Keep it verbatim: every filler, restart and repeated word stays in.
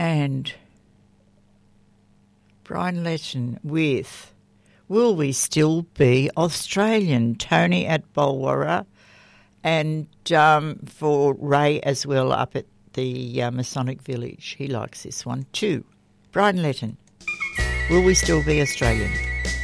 And Brian Letton with Will We Still Be Australian? Tony at Bulwarra, and um, for Ray as well up at the uh, Masonic Village. He likes this one too. Brian Letton, Will We Still Be Australian?